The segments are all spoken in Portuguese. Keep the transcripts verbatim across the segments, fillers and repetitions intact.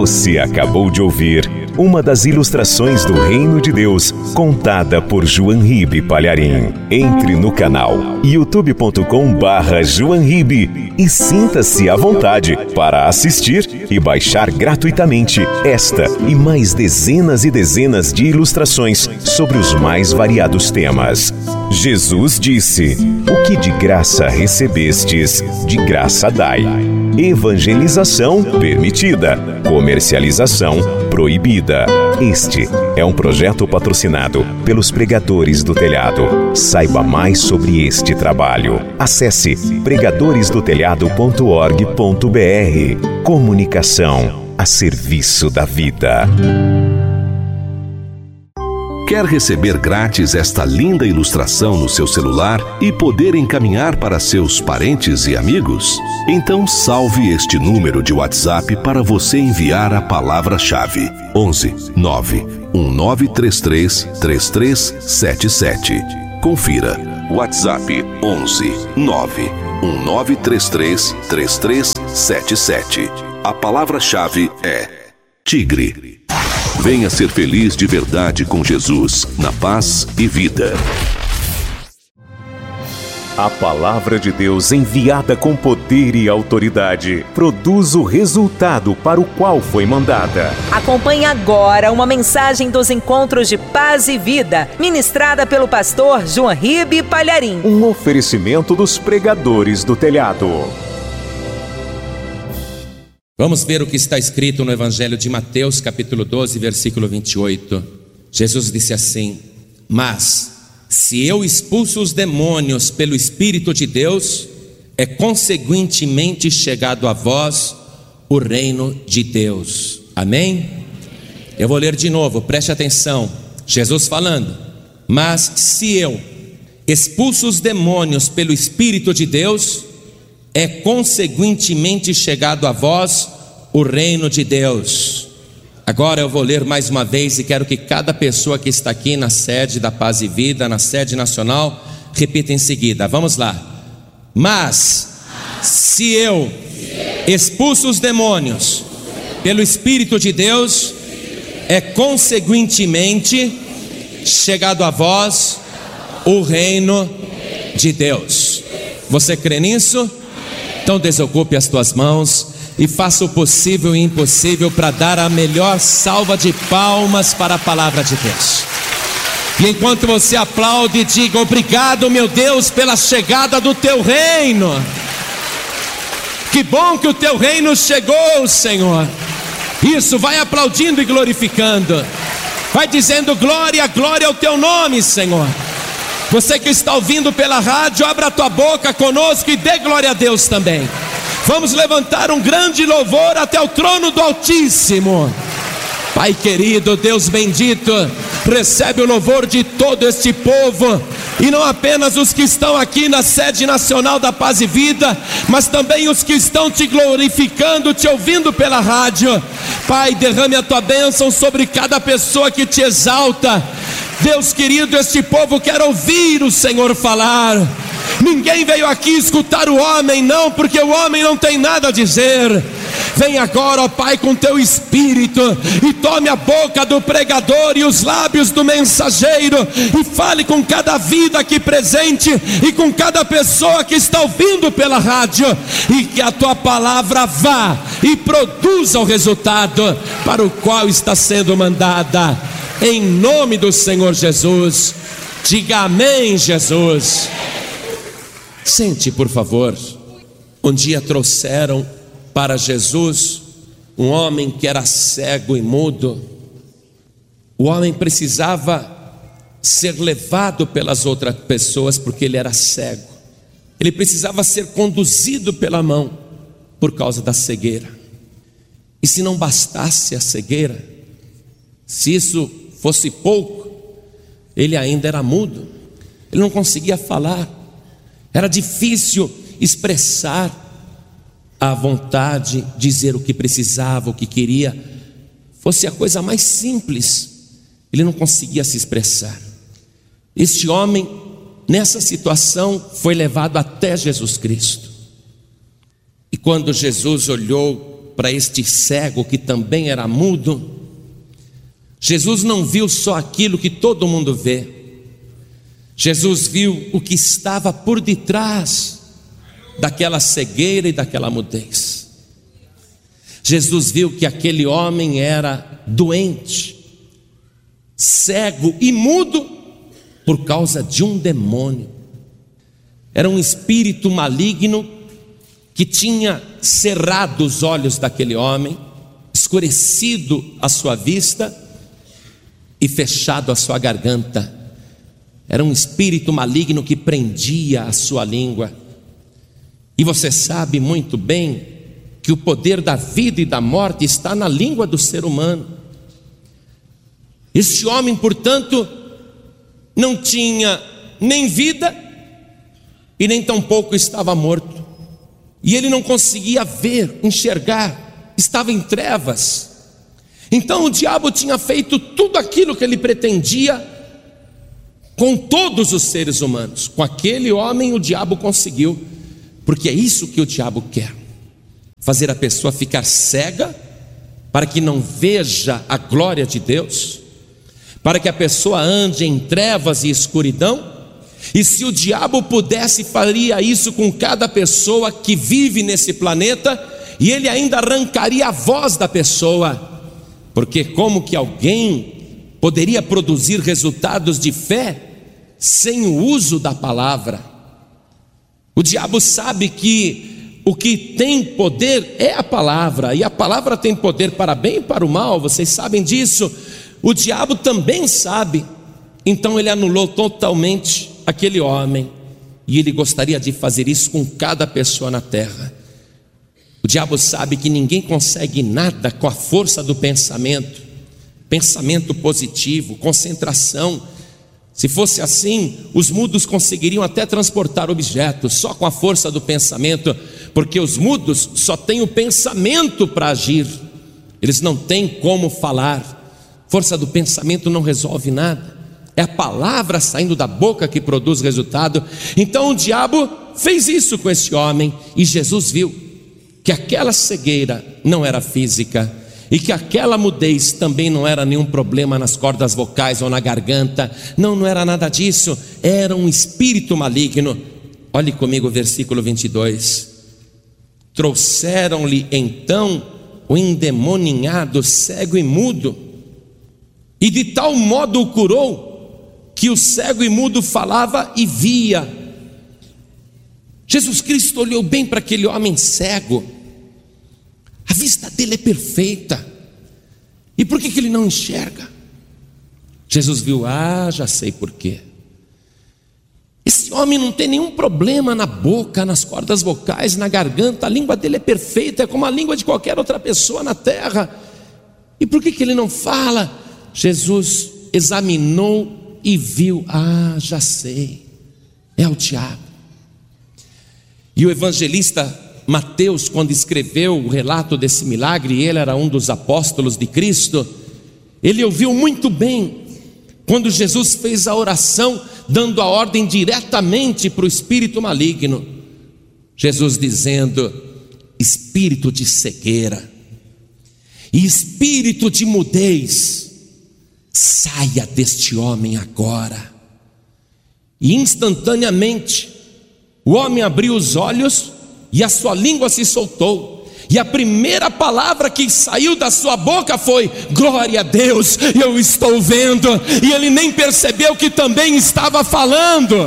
Você acabou de ouvir uma das ilustrações do Reino de Deus, contada por João Ribe Palharim. Entre no canal youtube ponto com barra João Ribe e sinta-se à vontade para assistir e baixar gratuitamente esta e mais dezenas e dezenas de ilustrações sobre os mais variados temas. Jesus disse: o que de graça recebestes, de graça dai. Evangelização permitida, comercialização proibida. Este é um projeto patrocinado pelos Pregadores do Telhado. Saiba mais sobre este trabalho. Acesse pregadores do telhado ponto org ponto br. Comunicação a serviço da vida. Quer receber grátis esta linda ilustração no seu celular e poder encaminhar para seus parentes e amigos? Então salve este número de WhatsApp para você enviar a palavra-chave onze nove um nove três três três três sete sete. Confira. WhatsApp onze nove um nove três três três três sete sete. A palavra-chave é Tigre. Venha ser feliz de verdade com Jesus, na paz e vida. A palavra de Deus enviada com poder e autoridade produz o resultado para o qual foi mandada. Acompanhe agora uma mensagem dos Encontros de Paz e Vida, ministrada pelo pastor João Ribe Palharim. Um oferecimento dos Pregadores do Telhado. Vamos ver o que está escrito no Evangelho de Mateus, capítulo doze, versículo vinte e oito. Jesus disse assim: mas se eu expulso os demônios pelo Espírito de Deus, é consequentemente chegado a vós o reino de Deus. Amém? Eu vou ler de novo, preste atenção. Jesus falando: mas se eu expulso os demônios pelo Espírito de Deus, é consequentemente chegado a vós o reino de Deus. Agora eu vou ler mais uma vez e quero que cada pessoa que está aqui na sede da Paz e Vida, na sede nacional, repita em seguida. Vamos lá. Mas se eu expulso os demônios pelo Espírito de Deus, é consequentemente chegado a vós o reino de Deus. Você crê nisso? Então desocupe as tuas mãos e faça o possível e impossível para dar a melhor salva de palmas para a palavra de Deus. E enquanto você aplaude, diga: obrigado, meu Deus, pela chegada do teu reino. Que bom que o teu reino chegou, Senhor. Isso, vai aplaudindo e glorificando. Vai dizendo: glória, glória ao teu nome, Senhor. Você que está ouvindo pela rádio, abra a tua boca conosco e dê glória a Deus também. Vamos levantar um grande louvor até o trono do Altíssimo. Pai querido, Deus bendito, recebe o louvor de todo este povo, e não apenas os que estão aqui na sede nacional da Paz e Vida, mas também os que estão te glorificando, te ouvindo pela rádio. Pai, derrame a tua bênção sobre cada pessoa que te exalta. Deus querido, este povo quer ouvir o Senhor falar. Ninguém veio aqui escutar o homem, não, porque o homem não tem nada a dizer. Vem agora, ó Pai, com teu Espírito, e tome a boca do pregador e os lábios do mensageiro, e fale com cada vida aqui presente, e com cada pessoa que está ouvindo pela rádio, e que a tua palavra vá e produza o resultado para o qual está sendo mandada. Em nome do Senhor Jesus, diga amém, Jesus. Sente, por favor. Um dia trouxeram para Jesus um homem que era cego e mudo. O homem precisava ser levado pelas outras pessoas porque ele era cego. Ele precisava ser conduzido pela mão por causa da cegueira. E se não bastasse a cegueira, se isso fosse pouco, ele ainda era mudo. Ele não conseguia falar. Era difícil expressar a vontade, dizer o que precisava, o que queria. Fosse a coisa mais simples, ele não conseguia se expressar. Este homem, nessa situação, foi levado até Jesus Cristo. E quando Jesus olhou para este cego que também era mudo, Jesus não viu só aquilo que todo mundo vê. Jesus viu o que estava por detrás daquela cegueira e daquela mudez. Jesus viu que aquele homem era doente, cego e mudo por causa de um demônio. Era um espírito maligno que tinha cerrado os olhos daquele homem, escurecido a sua vista e fechado a sua garganta. Era um espírito maligno que prendia a sua língua. E você sabe muito bem que o poder da vida e da morte está na língua do ser humano. Este homem, portanto, não tinha nem vida e nem tampouco estava morto. E ele não conseguia ver, enxergar, estava em trevas. Então o diabo tinha feito tudo aquilo que ele pretendia com todos os seres humanos. Com aquele homem o diabo conseguiu, porque é isso que o diabo quer: fazer a pessoa ficar cega, para que não veja a glória de Deus, para que a pessoa ande em trevas e escuridão. E se o diabo pudesse, faria isso com cada pessoa que vive nesse planeta, e ele ainda arrancaria a voz da pessoa, porque como que alguém poderia produzir resultados de fé sem o uso da palavra? O diabo sabe que o que tem poder é a palavra, e a palavra tem poder para bem e para o mal, vocês sabem disso. O diabo também sabe. Então ele anulou totalmente aquele homem, e ele gostaria de fazer isso com cada pessoa na terra. O diabo sabe que ninguém consegue nada com a força do pensamento, pensamento positivo, concentração. Se fosse assim, os mudos conseguiriam até transportar objetos só com a força do pensamento, porque os mudos só têm o pensamento para agir, eles não têm como falar. Força do pensamento não resolve nada, é a palavra saindo da boca que produz resultado. Então o diabo fez isso com esse homem, e Jesus viu que aquela cegueira não era física, e que aquela mudez também não era nenhum problema nas cordas vocais ou na garganta. Não, não era nada disso, era um espírito maligno. Olhe comigo o versículo vinte e dois. Trouxeram-lhe então o endemoninhado, cego e mudo, e de tal modo o curou, que o cego e mudo falava e via. Jesus Cristo olhou bem para aquele homem cego. A vista dele é perfeita. E por que que ele não enxerga? Jesus viu: ah, já sei por quê. Esse homem não tem nenhum problema na boca, nas cordas vocais, na garganta. A língua dele é perfeita, é como a língua de qualquer outra pessoa na terra. E por que que ele não fala? Jesus examinou e viu: ah, já sei, é o diabo. E o evangelista Mateus, quando escreveu o relato desse milagre, ele era um dos apóstolos de Cristo, ele ouviu muito bem quando Jesus fez a oração, dando a ordem diretamente para o espírito maligno. Jesus dizendo: espírito de cegueira e espírito de mudez, saia deste homem agora. E instantaneamente o homem abriu os olhos e a sua língua se soltou, e a primeira palavra que saiu da sua boca foi: glória a Deus, eu estou vendo. E ele nem percebeu que também estava falando.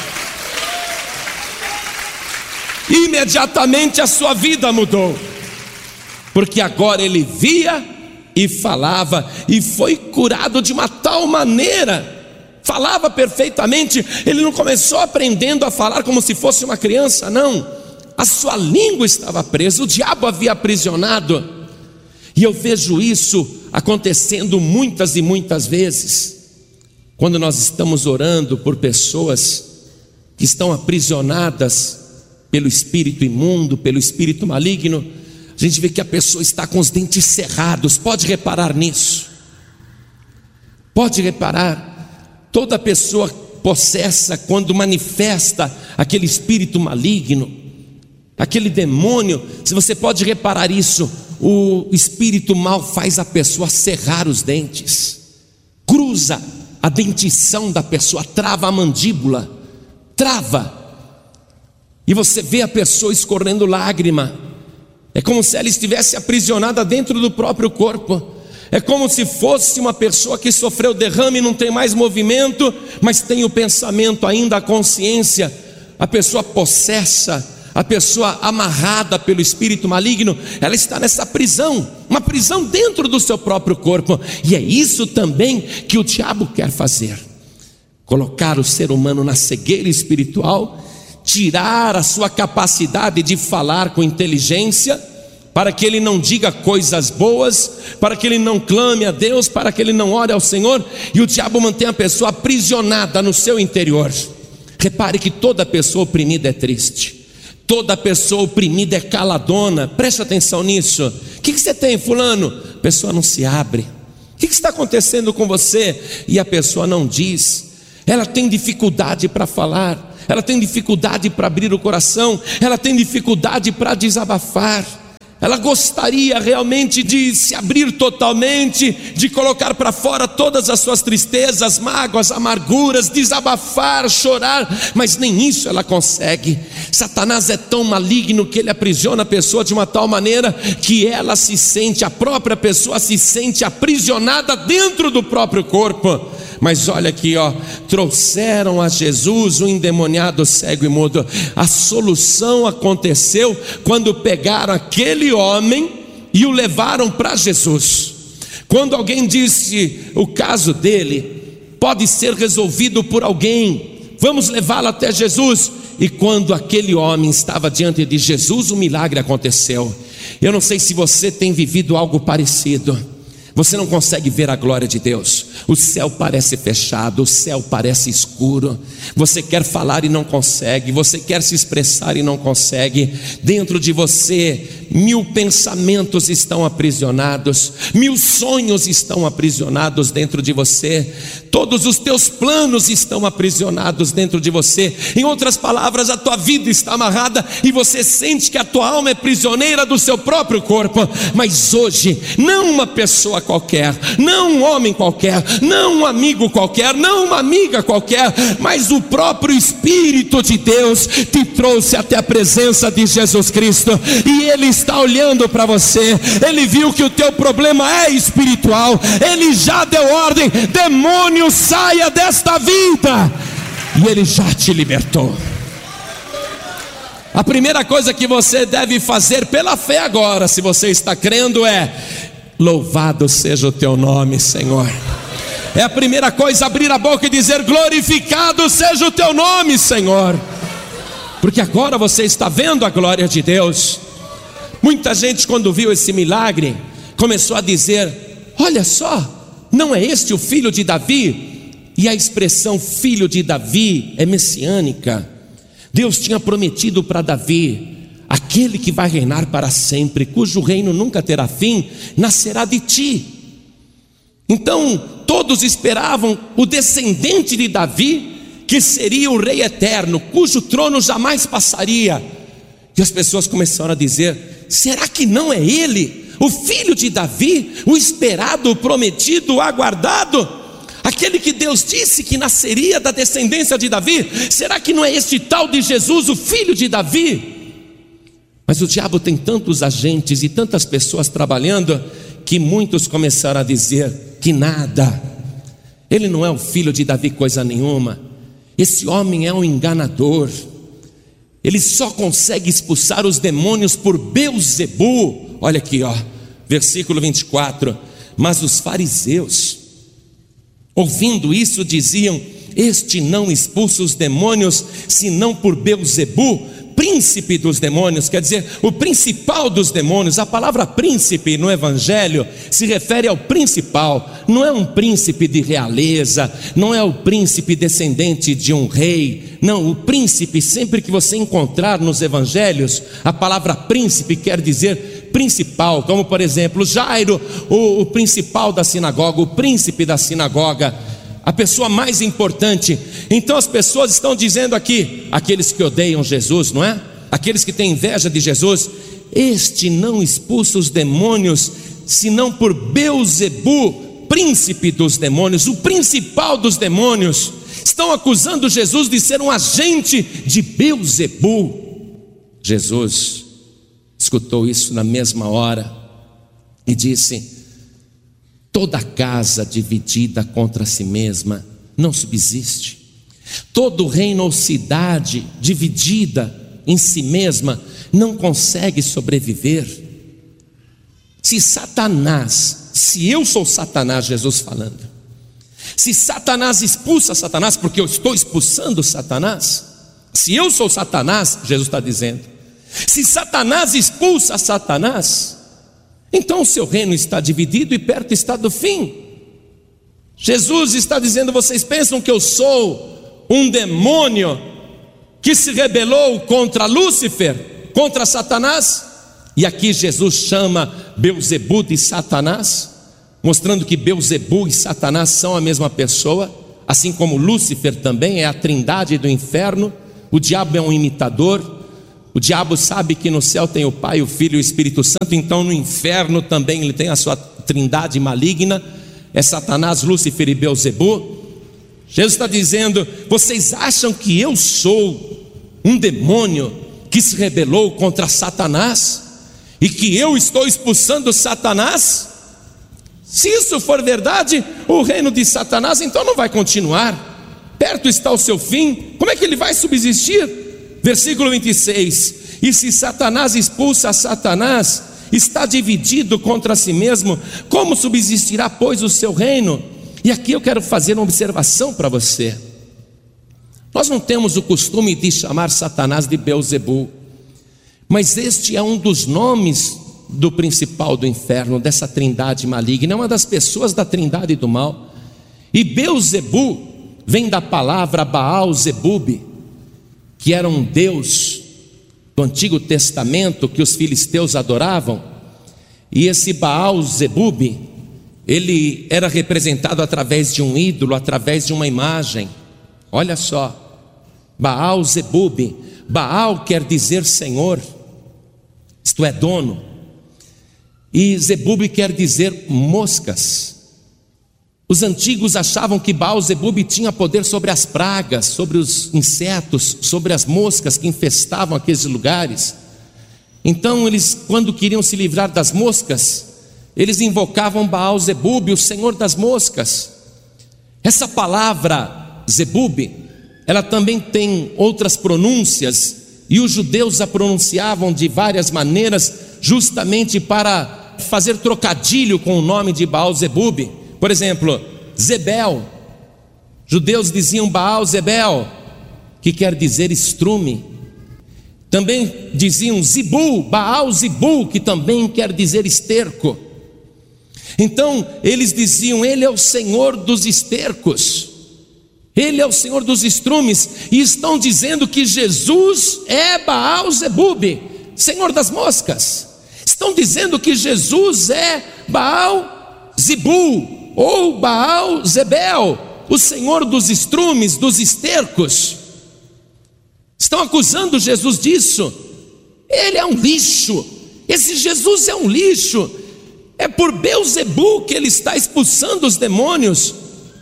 Imediatamente a sua vida mudou, porque agora ele via e falava, e foi curado de uma tal maneira, falava perfeitamente. Ele não começou aprendendo a falar como se fosse uma criança, não. A sua língua estava presa, o diabo havia aprisionado. E eu vejo isso acontecendo muitas e muitas vezes, quando nós estamos orando por pessoas que estão aprisionadas pelo espírito imundo, pelo espírito maligno. A gente vê que a pessoa está com os dentes cerrados. Pode reparar nisso, pode reparar. Toda pessoa possessa, quando manifesta aquele espírito maligno, aquele demônio, se você pode reparar isso, o espírito mal faz a pessoa cerrar os dentes, cruza a dentição da pessoa, trava a mandíbula, trava, e você vê a pessoa escorrendo lágrima. É como se ela estivesse aprisionada dentro do próprio corpo. É como se fosse uma pessoa que sofreu derrame e não tem mais movimento, mas tem o pensamento ainda, a consciência. A pessoa possessa, a pessoa amarrada pelo espírito maligno, ela está nessa prisão, uma prisão dentro do seu próprio corpo. E é isso também que o diabo quer fazer: colocar o ser humano na cegueira espiritual, tirar a sua capacidade de falar com inteligência, para que ele não diga coisas boas, para que ele não clame a Deus, para que ele não ore ao Senhor. E o diabo mantém a pessoa aprisionada no seu interior. Repare que toda pessoa oprimida é triste, toda pessoa oprimida é caladona. Preste atenção nisso. O que, que você tem, fulano? A pessoa não se abre. O que, que está acontecendo com você? E a pessoa não diz. Ela tem dificuldade para falar, ela tem dificuldade para abrir o coração, ela tem dificuldade para desabafar. Ela gostaria realmente de se abrir totalmente, de colocar para fora todas as suas tristezas, mágoas, amarguras, desabafar, chorar, mas nem isso ela consegue. Satanás é tão maligno que ele aprisiona a pessoa de uma tal maneira que ela se sente, a própria pessoa se sente aprisionada dentro do próprio corpo. Mas olha aqui, ó, trouxeram a Jesus o endemoniado cego e mudo. A solução aconteceu quando pegaram aquele homem e o levaram para Jesus. Quando alguém disse: o caso dele pode ser resolvido por alguém, vamos levá-lo até Jesus. E quando aquele homem estava diante de Jesus, o milagre aconteceu. Eu não sei se você tem vivido algo parecido. Você não consegue ver a glória de Deus, o céu parece fechado, o céu parece escuro. Você quer falar e não consegue, você quer se expressar e não consegue. Dentro de você, mil pensamentos estão aprisionados, mil sonhos estão aprisionados dentro de você, todos os teus planos estão aprisionados dentro de você. Em outras palavras, a tua vida está amarrada e você sente que a tua alma é prisioneira do seu próprio corpo. Mas hoje, não uma pessoa qualquer, não um homem qualquer, não um amigo qualquer, não uma amiga qualquer, mas o próprio Espírito de Deus te trouxe até a presença de Jesus Cristo, e Ele está olhando para você. Ele viu que o teu problema é espiritual, Ele já deu ordem: demônio, saia desta vida, e Ele já te libertou. A primeira coisa que você deve fazer pela fé agora, se você está crendo, é: louvado seja o teu nome, Senhor. É a primeira coisa, abrir a boca e dizer: glorificado seja o teu nome, Senhor. Porque agora você está vendo a glória de Deus. Muita gente, quando viu esse milagre, começou a dizer: olha só, não é este o filho de Davi? E a expressão filho de Davi é messiânica. Deus tinha prometido para Davi: aquele que vai reinar para sempre, cujo reino nunca terá fim, nascerá de ti. Então todos esperavam o descendente de Davi, que seria o rei eterno, cujo trono jamais passaria. E as pessoas começaram a dizer: será que não é ele, o filho de Davi, o esperado, o prometido, o aguardado, aquele que Deus disse que nasceria da descendência de Davi? Será que não é este tal de Jesus, o filho de Davi? Mas o diabo tem tantos agentes e tantas pessoas trabalhando, que muitos começaram a dizer que nada, ele não é o filho de Davi coisa nenhuma, esse homem é um enganador, ele só consegue expulsar os demônios por Beelzebu. Olha aqui, ó, versículo vinte e quatro. Mas os fariseus, ouvindo isso, diziam: este não expulsa os demônios senão por Beelzebu, príncipe dos demônios. Quer dizer, o principal dos demônios. A palavra príncipe no evangelho se refere ao principal. Não é um príncipe de realeza, não é o príncipe descendente de um rei. Não, o príncipe, sempre que você encontrar nos evangelhos, a palavra príncipe quer dizer principal. Como por exemplo, Jairo, o, o principal da sinagoga, o príncipe da sinagoga, a pessoa mais importante. Então as pessoas estão dizendo aqui, aqueles que odeiam Jesus, não é? Aqueles que têm inveja de Jesus, este não expulsa os demônios, senão por Beelzebu, príncipe dos demônios, o principal dos demônios. Estão acusando Jesus de ser um agente de Beelzebu. Jesus escutou isso na mesma hora e disse: toda casa dividida contra si mesma não subsiste. Todo reino ou cidade dividida em si mesma não consegue sobreviver. Se Satanás, se eu sou Satanás, Jesus falando, se Satanás expulsa Satanás, porque eu estou expulsando Satanás, se eu sou Satanás, Jesus está dizendo, se Satanás expulsa Satanás, então o seu reino está dividido e perto está do fim. Jesus está dizendo: vocês pensam que eu sou um demônio que se rebelou contra Lúcifer, contra Satanás? E aqui Jesus chama Beelzebu de Satanás, mostrando que Beelzebu e Satanás são a mesma pessoa, assim como Lúcifer também é a trindade do inferno. O diabo é um imitador. O diabo sabe que no céu tem o Pai, o Filho e o Espírito Santo, então no inferno também ele tem a sua trindade maligna, é Satanás, Lúcifer e Beelzebu. Jesus está dizendo: vocês acham que eu sou um demônio que se rebelou contra Satanás e que eu estou expulsando Satanás? Se isso for verdade, o reino de Satanás então não vai continuar, perto está o seu fim. Como é que ele vai subsistir? Versículo vinte e seis: e se Satanás expulsa Satanás, está dividido contra si mesmo, como subsistirá, pois, o seu reino? E aqui eu quero fazer uma observação para você. Nós não temos o costume de chamar Satanás de Beelzebu, mas este é um dos nomes do principal do inferno, dessa trindade maligna, é uma das pessoas da trindade do mal. E Beelzebu vem da palavra Baal-zebub, que era um deus do Antigo Testamento que os filisteus adoravam. E esse Baal-zebub, ele era representado através de um ídolo, através de uma imagem. Olha só, Baal-zebub, Baal quer dizer Senhor, isto é, dono, e Zebub quer dizer moscas. Os antigos achavam que Baal-zebub tinha poder sobre as pragas, sobre os insetos, sobre as moscas que infestavam aqueles lugares. Então eles, quando queriam se livrar das moscas, eles invocavam Baal-zebub, o senhor das moscas. Essa palavra Zebub, ela também tem outras pronúncias, e os judeus a pronunciavam de várias maneiras, justamente para fazer trocadilho com o nome de Baal-zebub. Por exemplo, Zebel, judeus diziam Baal-zebel, que quer dizer estrume. Também diziam Zibu, Baal-zibu, que também quer dizer esterco. Então eles diziam: ele é o senhor dos estercos, ele é o senhor dos estrumes. E estão dizendo que Jesus é Baal-zebub, senhor das moscas. Estão dizendo que Jesus é Baal-zibu ou Baal-zebel, o senhor dos estrumes, dos estercos. Estão acusando Jesus disso. Ele é um lixo, esse Jesus é um lixo. É por Beelzebu que ele está expulsando os demônios.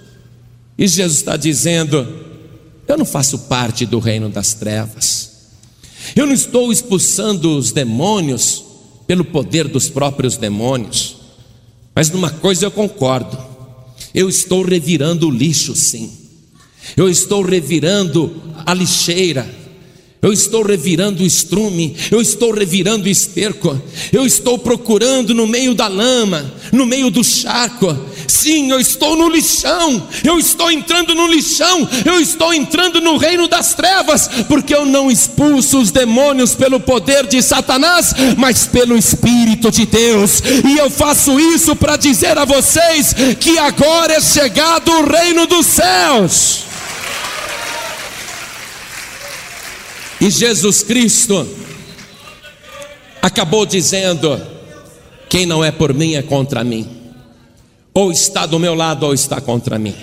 E Jesus está dizendo: eu não faço parte do reino das trevas, eu não estou expulsando os demônios pelo poder dos próprios demônios. Mas numa coisa eu concordo: eu estou revirando o lixo, sim. Eu estou revirando a lixeira, eu estou revirando o estrume, eu estou revirando o esterco, eu estou procurando no meio da lama, no meio do charco. Sim, eu estou no lixão, eu estou entrando no lixão, eu estou entrando no reino das trevas, porque eu não expulso os demônios pelo poder de Satanás, mas pelo Espírito de Deus. E eu faço isso para dizer a vocês que agora é chegado o reino dos céus. E Jesus Cristo acabou dizendo: quem não é por mim é contra mim. Ou está do meu lado ou está contra mim.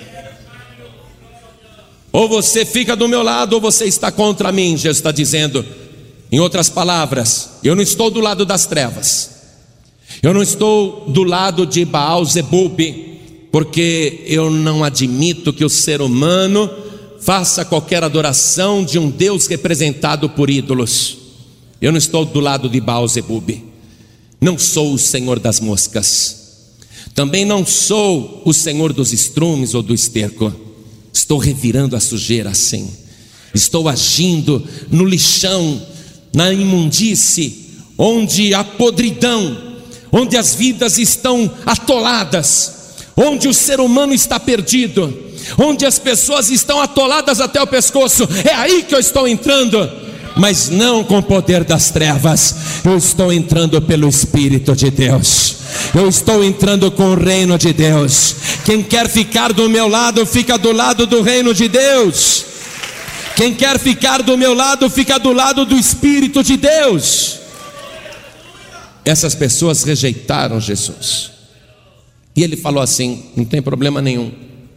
Ou você fica do meu lado ou você está contra mim. Jesus está dizendo: Em outras palavras, eu não estou do lado das trevas, eu não estou do lado de Baal-zebub, porque eu não admito que o ser humano faça qualquer adoração de um Deus representado por ídolos. Eu não estou do lado de Baal-zebub, não sou o senhor das moscas, também não sou o senhor dos estrumes ou do esterco. Estou revirando a sujeira assim, estou agindo no lixão, na imundície, onde a podridão, onde as vidas estão atoladas, onde o ser humano está perdido, onde as pessoas estão atoladas até o pescoço. É aí que eu estou entrando, mas não com o poder das trevas. Eu estou entrando pelo Espírito de Deus, eu estou entrando com o reino de Deus. Quem quer ficar do meu lado, fica do lado do reino de Deus. Quem quer ficar do meu lado, fica do lado do Espírito de Deus. Essas pessoas rejeitaram Jesus, e ele falou assim: não tem problema nenhum,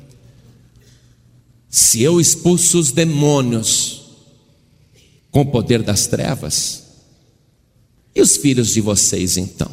se eu expulso os demônios com o poder das trevas, e os filhos de vocês então?